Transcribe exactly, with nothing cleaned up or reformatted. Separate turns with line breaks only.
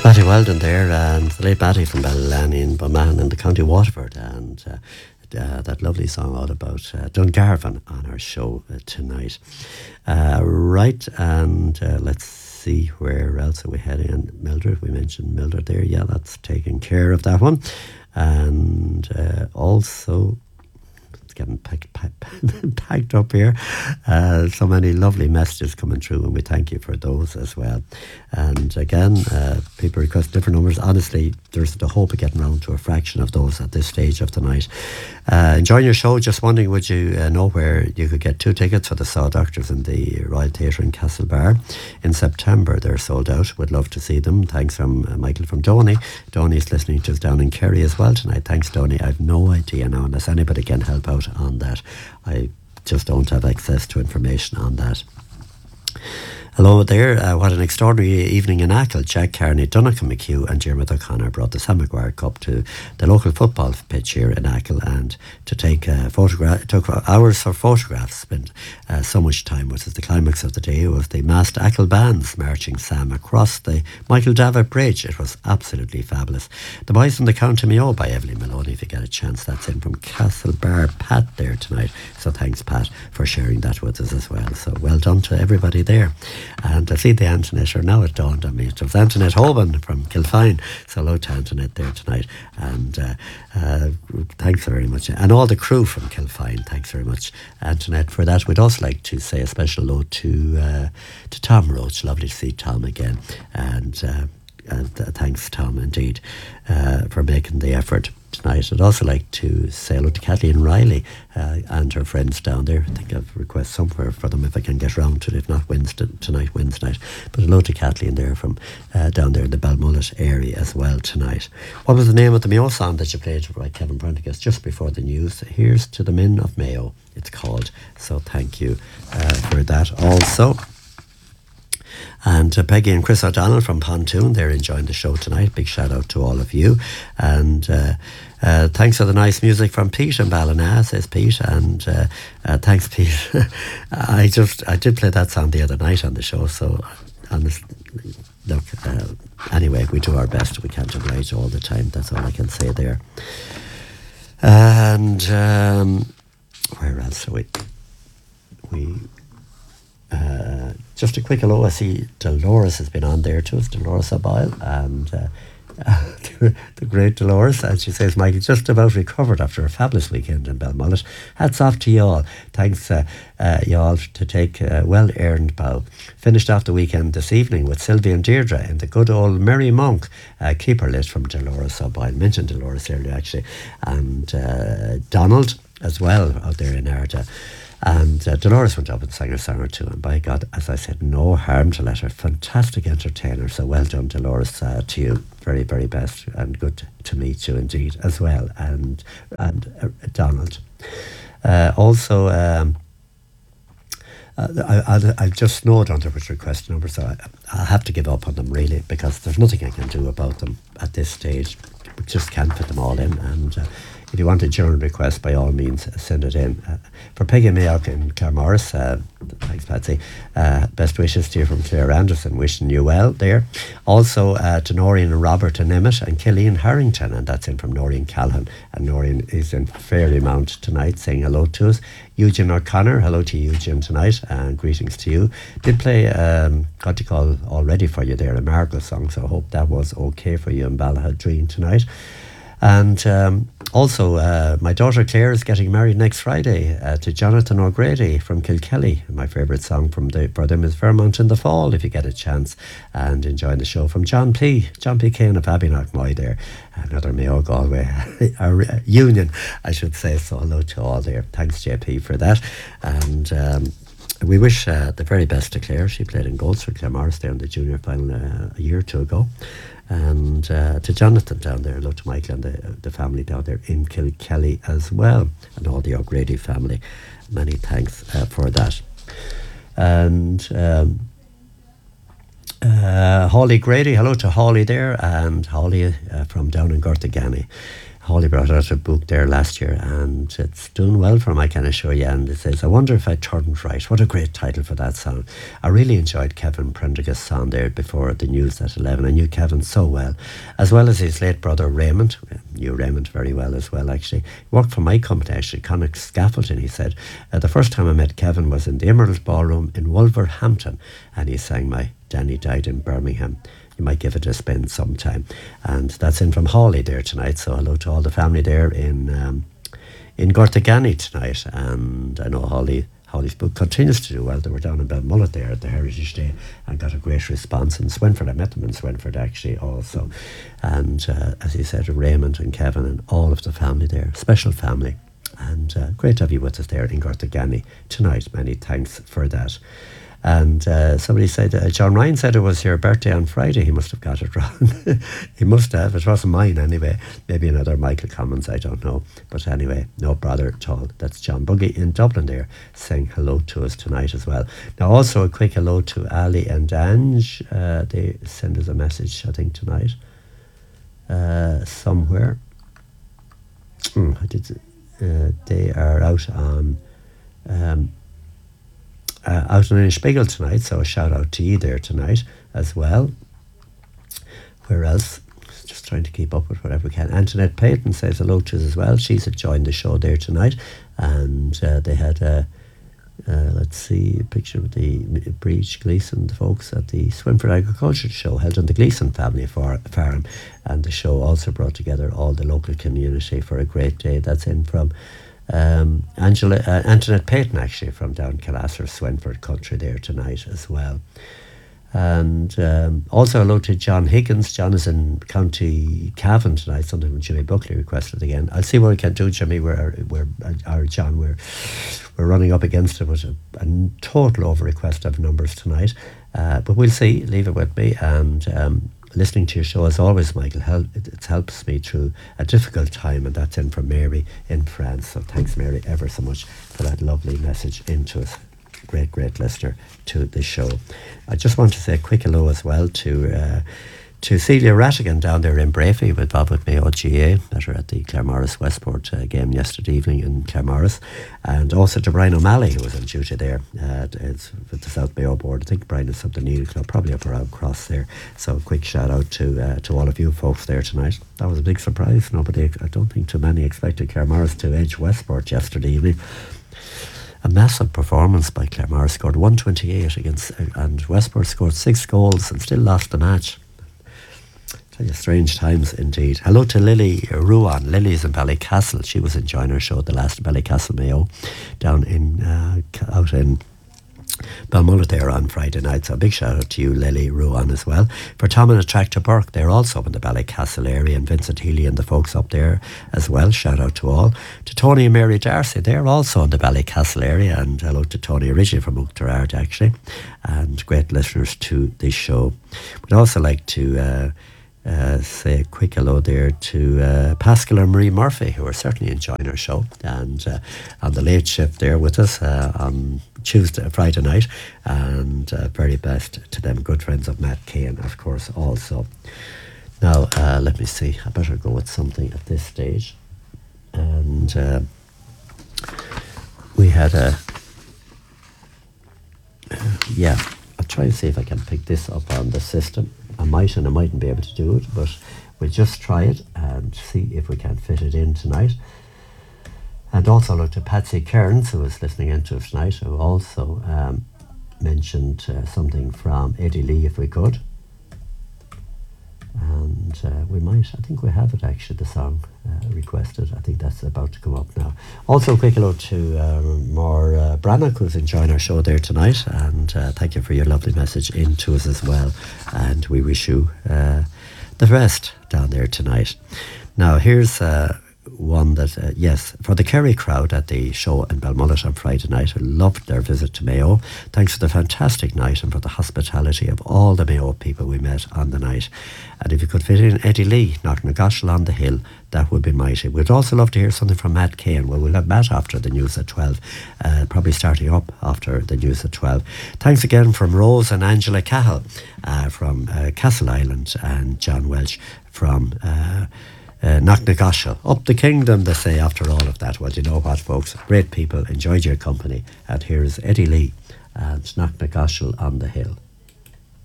Matty Weldon there, and the late Matty from Ballylani in Bunman in the County Waterford, and uh, uh, that lovely song all about uh, Dungarvan on our show uh, tonight. Uh, right, and uh, let's see where else are we heading. And Mildred, we mentioned Mildred there. Yeah, that's taking care of that one. And uh, also, it's getting packed, packed, packed up here. Uh, so many lovely messages coming through, and we thank you for those as well. And again, uh, people request different numbers. Honestly, there's the hope of getting round to a fraction of those at this stage of the night. Uh, enjoying your show. Just wondering, would you uh, know where you could get two tickets for the Saw Doctors in the Royal Theatre in Castlebar in September? They're sold out. Would love to see them. Thanks from uh, Michael from Donny. Donny's listening to us down in Kerry as well tonight. Thanks, Donny. I've no idea now unless anybody can help out on that. I just don't have access to information on that. Hello there. Uh, what an extraordinary evening in Achill. Jack Carney, Donnacha McHugh and Diarmuid O'Connor brought the Sam Maguire Cup to the local football pitch here in Achill, and to take uh, photograph, it took hours for photographs, spent uh, so much time. Which is the climax of the day was the massed Achill bands marching Sam across the Michael Davitt Bridge. It was absolutely fabulous. The Boys from the County Mayo by Evelyn Maloney, if you get a chance. That's in from Castlebar. Pat there tonight. So thanks, Pat, for sharing that with us as well. So well done to everybody there. And I see the Antoinette, or now it dawned on me, it was Antoinette Hoban from Kilfine. So hello to Antoinette there tonight. And uh, uh, thanks very much. And all the crew from Kilfine, thanks very much, Antoinette, for that. We'd also like to say a special hello to, uh, to Tom Roach. Lovely to see Tom again. And uh, And uh, thanks, Tom, indeed, uh, for making the effort tonight. I'd also like to say hello to Kathleen Riley uh, and her friends down there. I think I've requested somewhere for them if I can get round to it, if not Wednesday tonight, Wednesday night. But hello to Kathleen there from uh, down there in the Balmullet area as well tonight. What was the name of the Mayo song that you played by Kevin Prendergast just before the news? Here's to the Men of Mayo, it's called. So thank you uh, for that also. And uh, Peggy and Chris O'Donnell from Pontoon, they're enjoying the show tonight. Big shout out to all of you. And uh, uh, thanks for the nice music from Pete and Ballina, says Pete. And uh, uh, thanks, Pete. I just, I did play that song the other night on the show. So, honestly, look, uh, anyway, we do our best. We can't oblige all the time. That's all I can say there. And um, where else are we? We... Uh, just a quick hello. I see Dolores has been on there too. It's Dolores Abile, and uh, uh, the great Dolores, and she says, Michael just about recovered after a fabulous weekend in Belmullet. Hats off to y'all. Thanks, uh, uh, y'all, to take a well-earned bow. Finished off the weekend this evening with Sylvie and Deirdre in the good old Merry Monk uh, keeper list from Dolores Abile. Mentioned Dolores earlier, actually, and uh, Donald as well out there in Arda. And uh, Dolores went up and sang a song or two, and by God, as I said, no harm to let her. Fantastic entertainer. So well done, Dolores, uh, to you. Very, very best, and good to meet you indeed as well. And and uh, Donald. Uh, also, um, uh, I, I, I just snowed under with request numbers, so I, I have to give up on them really, because there's nothing I can do about them at this stage. We just can't fit them all in, and uh, if you want a journal request, by all means, send it in. Uh, for Peggy Mayock and Claire Morris, uh, thanks, Patsy. Uh, best wishes to you from Claire Anderson, wishing you well there. Also uh, to Noreen and Robert and Emmett and Killeen Harrington, and that's in from Noreen Calhoun. And Noreen is in Fairymount tonight, saying hello to us. Eugene O'Connor, hello to Eugene tonight, and greetings to you. Did play, um, what do you call, already for you there, a Margaret song, so I hope that was okay for you in Ballahadreen tonight. And um, also, uh, my daughter Claire is getting married next Friday uh, to Jonathan O'Grady from Kilkelly. My favourite song from the, for them is Vermont in the Fall, if you get a chance, and enjoying the show from John P. John P. Kane of Abbeynockmoy there. Another Mayo Galway our, uh, union, I should say. So hello to all there. Thanks, J P, for that. And um, we wish uh, the very best to Claire. She played in goals for Clare Morris there in the junior final uh, a year or two ago. And uh, to Jonathan down there, hello to Michael and the, the family down there in Kilkelly as well, and all the O'Grady family. Many thanks uh, for that. And um, uh, Holly Grady, hello to Holly there, and Holly uh, from down in Gortagani. Holly brought out a book there last year, and it's doing well for him, I can assure you. And it says, I Wonder If I Turned Right. What a great title for that song. I really enjoyed Kevin Prendergast's song there before the news at eleven. I knew Kevin so well, as well as his late brother Raymond. I knew Raymond very well as well, actually. He worked for my company, actually, Connacht Scaffolding, he said. Uh, the first time I met Kevin was in the Emerald Ballroom in Wolverhampton, and he sang my Danny Died in Birmingham. You might give it a spin sometime. And that's in from Hawley there tonight, so hello to all the family there in um, in Gortagany tonight. And I know Hawley Hawley's book continues to do well. They were down in Belmullet there at the Heritage Day and got a great response. And Swinford, I met them in Swinford actually also. And uh, as he said, Raymond and Kevin and all of the family there, special family. And uh, great to have you with us there in Gortagany tonight. Many thanks for that. And uh, somebody said, uh, John Ryan said it was your birthday on Friday. He must have got it wrong. He must have. It wasn't mine anyway. Maybe another Michael Commons, I don't know. But anyway, no bother at all. That's John Buggy in Dublin there saying hello to us tonight as well. Now also a quick hello to Ali and Ange. Uh, they send us a message, I think, tonight. Uh, somewhere. Mm, I did. Uh, they are out on... Um, Uh, out in Inchbiggle tonight, so a shout out to you there tonight as well. Where else? Just trying to keep up with whatever we can. Antoinette Payton says hello to us as well. She's joined the show there tonight, and uh, they had a uh, let's see a picture of the Breach Gleeson, the folks at the Swinford Agriculture Show held on the Gleeson family far- farm, and the show also brought together all the local community for a great day. That's in from Um, Angela, uh, Antoinette Payton actually from down Killasser, Swinford country there tonight as well. And um, also hello to John Higgins. John is in County Cavan tonight, something when Jimmy Buckley requested again. I'll see what we can do, Jimmy. We're, we're, our John, we're, we're running up against it with a, a total over request of numbers tonight. Uh, but we'll see, leave it with me. And um, listening to your show as always, Michael, help, it, it helps me through a difficult time, and that's in from Mary in France. So thanks, Mary, ever so much for that lovely message into us. Great, great listener to the show. I just want to say a quick hello as well to uh, to Celia Rattigan down there in Brafey with Bob with Mayo G A, met her at the Claremorris Westport uh, game yesterday evening in Claremorris, and also to Brian O'Malley, who was on duty there uh, it's with the South Mayo board. I think Brian is up the Neil Club, probably up around Cross there. So a quick shout out to uh, to all of you folks there tonight. That was a big surprise. Nobody, I don't think too many expected Claremorris to edge Westport yesterday evening. A massive performance by Claremorris, scored one twenty-eight against, and Westport scored six goals and still lost the match. Tell you, strange times indeed. Hello to Lily Ruan. Lily's in Ballycastle. She was enjoying her show, the last Ballycastle Mayo, down in uh, out in Belmullet there on Friday night. So a big shout out to you, Lily Ruan, as well. For Tom and Attractor Burke, they're also up in the Ballycastle area, and Vincent Healy and the folks up there as well. Shout out to all. To Tony and Mary Darcy, they're also in the Ballycastle area, and hello to Tony, originally from Oughterard actually, and great listeners to this show. We'd also like to uh, Uh, say a quick hello there to uh, Pascal and Marie Murphy, who are certainly enjoying our show, and uh, on the late shift there with us uh, on Tuesday, Friday night, and uh, very best to them, good friends of Matt Cain, of course, also. Now, uh, let me see, I better go with something at this stage, and uh, we had a, uh, yeah, I'll try and see if I can pick this up on the system. I might and I mightn't be able to do it, but we'll just try it and see if we can fit it in tonight. And also look to Patsy Kearns, who is listening in to us tonight, who also um, mentioned uh, something from Eddie Lee, if we could. And uh, we might, I think we have it actually, the song uh, requested. I think that's about to come up now. Also a quick hello to uh, More uh, Brannock, who's enjoying our show there tonight, and uh, thank you for your lovely message in to us as well, and we wish you uh, the best down there tonight. Now here's uh, one that, uh, yes, for the Kerry crowd at the show in Belmullet on Friday night, who loved their visit to Mayo. Thanks for the fantastic night and for the hospitality of all the Mayo people we met on the night. And if you could fit in Eddie Lee, knocking a goshel on the hill, that would be mighty. We'd also love to hear something from Matt Cain. Well, we'll have Matt after the news at twelve, uh, probably starting up after the news at twelve. Thanks again from Rose and Angela Cahill uh, from uh, Castle Island, and John Welch from... Uh, uh, Knocknagoshel. Up the kingdom, they say, after all of that. Well, you know what, folks? Great people, enjoyed your company. And here's Eddie Lee and Knocknagoshel on the Hill.